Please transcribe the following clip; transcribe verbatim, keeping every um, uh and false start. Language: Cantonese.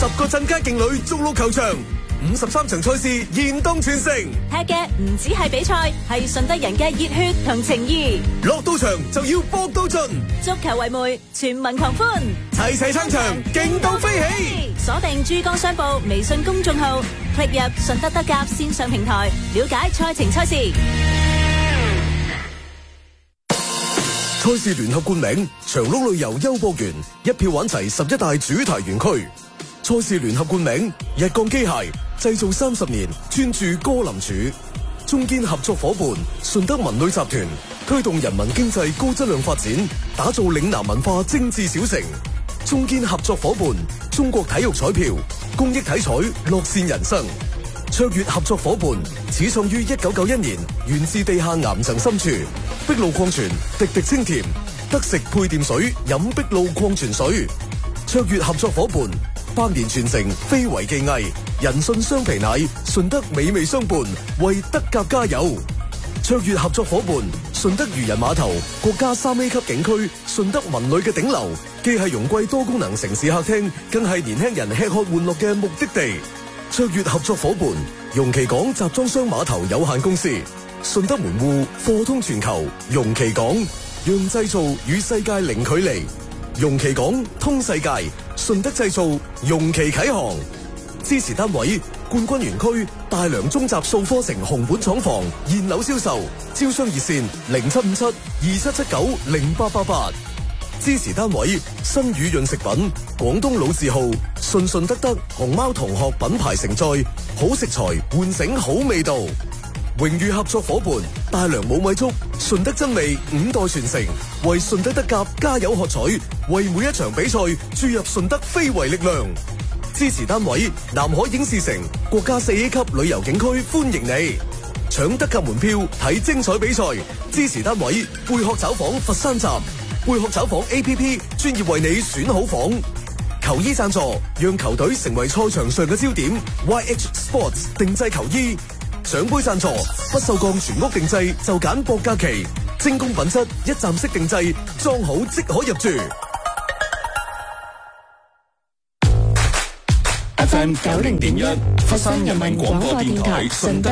十個鎮街勁旅逐鹿球場，五十三場賽事現當全城。 踢嘅唔止係比賽，係順德人嘅熱血同情義。 落到場就要搏到盡， 足球為媒，全民狂歡， 齊齊撐場，勁到飛起。 鎖定珠江商報微信公眾號，click入順德德甲線上平台，了解賽程賽事。 賽事聯合冠名長隆旅遊優博園，一票玩齊十一大主題園區。賽事聯合冠名日鋼機械，製造三十年，專注歌林柱。中堅合作伙伴順德文旅集團，推動人民經濟高質量發展，打造嶺南文化精緻小城。中堅合作伙伴中國體育彩票，公益體彩，樂善人生。卓越合作伙伴始創於一九九一年，源自地下岩層深處。碧露礦泉，滴滴清甜，得食配電水，飲碧露礦泉水。卓越合作伙伴，百年傳承，非遺技藝，人信雙皮奶，順德美味相伴，為德甲加油。卓越合作伙伴，順德漁人碼頭，國家三 A 級景區，順德文旅嘅頂流，既係容桂多功能城市客廳，更係年輕人吃喝玩樂嘅目的地。卓越合作伙伴，容其港集裝箱碼頭有限公司。順德門戶，貨通全球，容其港，讓製造與世界零距離。容其港通世界，順德製造，容其啟航。支持單位：冠軍園區大良中集數科城紅本廠房現樓銷售，招商熱線零七五七二七七九零八八八。支持單位：新宇潤食品、廣東老字號順順德德熊貓同學品牌承載，好食材喚醒好味道。榮譽合作伙伴大良冇米粥，順德真味五代傳承，為順德德甲加油喝彩，為每一場比賽注入順德非遺力量。支持單位南海影視城國家四 A 級旅遊景區歡迎你，搶德甲門票睇精彩比賽。支持單位貝殼找房佛山站，貝殼找房 A P P 專業為你選好房。球衣贊助讓球隊成為賽場上嘅焦點 ，Y H Sports 定製球衣。獎杯贊助不鏽鋼全屋定製就揀博嘉奇，精工品質一站式定製，裝好即可入住。 F M 九零點一，佛山人民廣播電台順德